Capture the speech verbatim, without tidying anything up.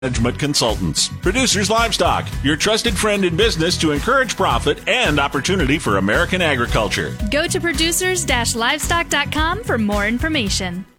Management Consultants. Producers Livestock, your trusted friend in business to encourage profit and opportunity for American agriculture. Go to producers dash livestock dot com for more information.